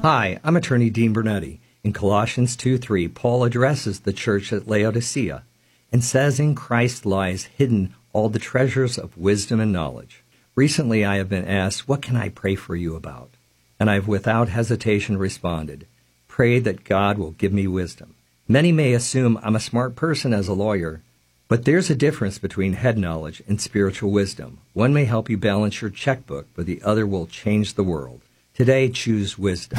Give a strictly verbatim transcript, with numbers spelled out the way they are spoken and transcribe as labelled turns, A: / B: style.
A: Hi, I'm attorney Dean Bernetti. In Colossians two three, Paul addresses the church at Laodicea and says in Christ lies hidden all the treasures of wisdom and knowledge. Recently I have been asked, what can I pray for you about? And I've without hesitation responded, pray that God will give me wisdom. Many may assume I'm a smart person as a lawyer, but there's a difference between head knowledge and spiritual wisdom. One may help you balance your checkbook, but the other will change the world. Today, choose wisdom.